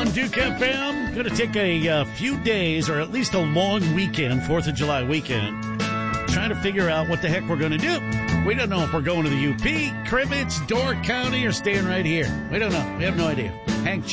on Duke FM. Going to take a few days, or at least a long weekend, 4th of July weekend, trying to figure out what the heck we're going to do. We don't know if we're going to the UP, Cribbage, Door County, or staying right here. We don't know. We have no idea. Hank